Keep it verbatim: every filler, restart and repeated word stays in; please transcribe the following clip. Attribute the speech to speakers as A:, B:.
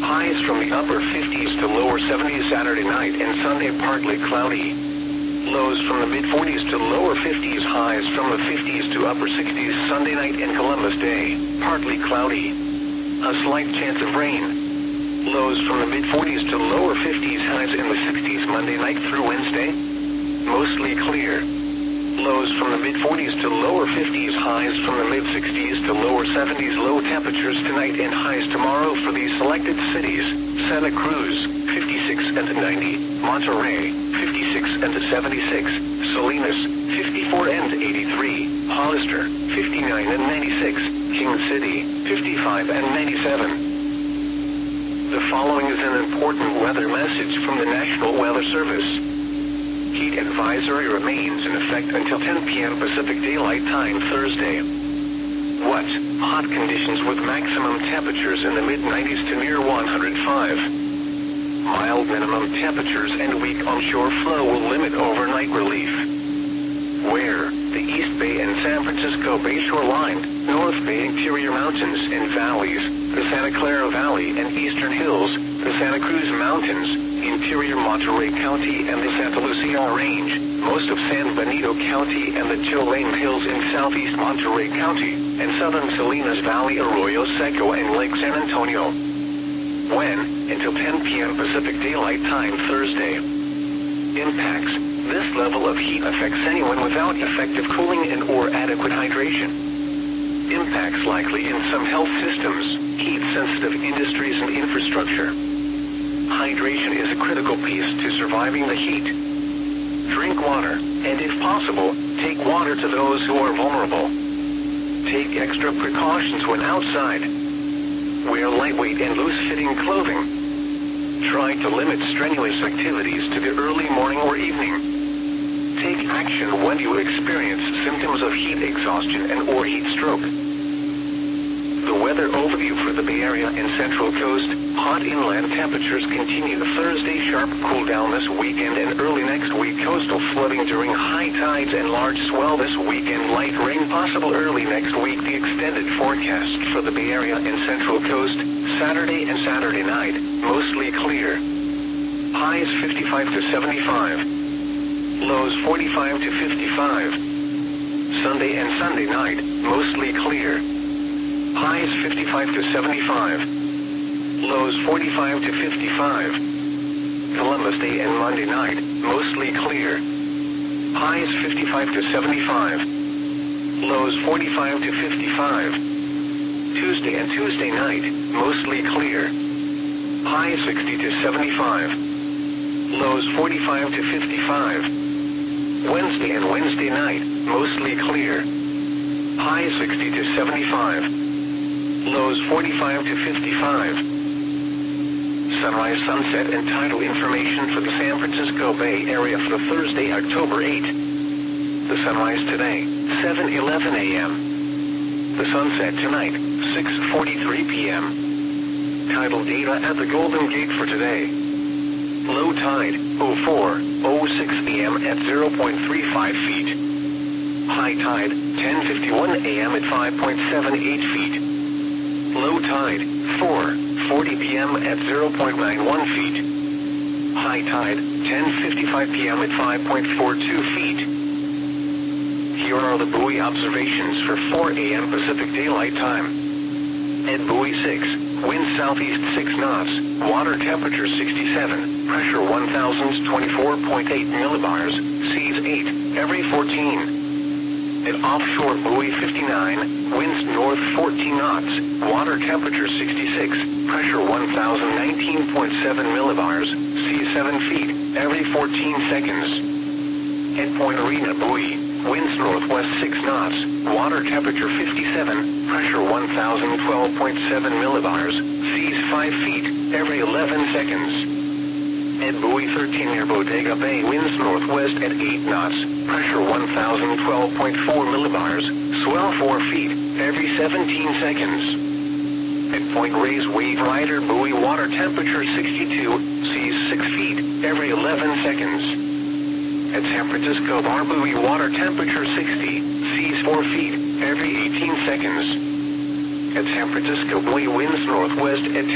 A: Highs from the upper fifties to lower seventies Saturday night and Sunday partly cloudy. Lows from the mid forties to lower fifties, highs from the fifties to upper sixties Sunday night and Columbus Day, partly cloudy. A slight chance of rain. Lows from the mid forties to lower fifties, highs in the sixties Monday night through Wednesday. Mostly clear. Lows from the mid forties to lower fifties, highs from the mid sixties to lower seventies. Low temperatures tonight and highs tomorrow for these selected cities: Santa Cruz, fifty-six and ninety, Monterey, fifty-six and seventy-six, Salinas, fifty-four and eighty-three, Hollister, fifty-nine and ninety-six, King City, fifty-five and ninety-seven. The following is an important weather message from the National Weather Service. Heat advisory remains in effect until ten p m Pacific Daylight Time Thursday. What? Hot conditions with maximum temperatures in the mid nineties to near one hundred five. Mild minimum temperatures and weak onshore flow will limit overnight relief. Where? The East Bay and San Francisco Bay shoreline, North Bay interior mountains and valleys, the Santa Clara Valley and Eastern Hills, the Santa Cruz Mountains, interior Monterey County and the Santa Lucia Range, most of San Benito County and the Tulane Hills in southeast Monterey County, and southern Salinas Valley, Arroyo Seco and Lake San Antonio. When? Until ten p m Pacific Daylight Time Thursday. Impacts. This level of heat affects anyone without effective cooling and or adequate hydration. Impacts likely in some health systems, heat-sensitive industries and infrastructure. Hydration is a critical piece to surviving the heat. Drink water, and if possible, take water to those who are vulnerable. Take extra precautions when outside. Wear lightweight and loose-fitting clothing. Try to limit strenuous activities to the early morning or evening. Take action when you experience symptoms of heat exhaustion and or heat stroke. The weather overview for the Bay Area and Central Coast: hot inland temperatures continue Thursday, sharp cool down this weekend and early next week, coastal flooding during high tides and large swell this weekend, light rain possible early next week. The extended forecast for the Bay Area and Central Coast: Saturday and Saturday night, mostly clear. Highs fifty-five to seventy-five. Lows forty-five to fifty-five. Sunday and Sunday night, mostly clear. Highs fifty-five to seventy-five. Lows forty-five to fifty-five. Columbus Day and Monday night, mostly clear. Highs fifty-five to seventy-five. Lows forty-five to fifty-five. Tuesday and Tuesday night, mostly clear. Highs sixty to seventy-five. Lows forty-five to fifty-five. Wednesday and Wednesday night, mostly clear. Highs sixty to seventy-five. Lows forty-five to fifty-five. Sunrise, sunset, and tidal information for the San Francisco Bay Area for Thursday, October eighth. The sunrise today, seven eleven a m The sunset tonight, six forty-three p m Tidal data at the Golden Gate for today. Low tide, oh four oh six p m at zero point three five feet. High tide, ten fifty-one a m at five point seven eight feet. Low tide, four forty p m at zero point nine one feet. High tide, ten fifty-five p m at five point four two feet. Here are the buoy observations for four a m Pacific Daylight Time. At buoy six, wind southeast six knots, water temperature sixty-seven, pressure one thousand twenty-four point eight millibars, seas eight, every fourteen. At offshore buoy fifty-nine, winds north fourteen knots, water temperature sixty-six, pressure one thousand nineteen point seven millibars, seas seven feet, every fourteen seconds. At Point Arena buoy, winds northwest six knots, water temperature fifty-seven, pressure one thousand twelve point seven millibars, seas five feet, every eleven seconds. At buoy thirteen near Bodega Bay, winds northwest at eight knots, pressure one thousand twelve point four millibars, swell four feet, every seventeen seconds. At Point Reyes Wave Rider buoy, water temperature sixty-two, seas six feet, every eleven seconds. At San Francisco Bar buoy, water temperature sixty, seas four feet, every eighteen seconds. At San Francisco buoy, winds northwest at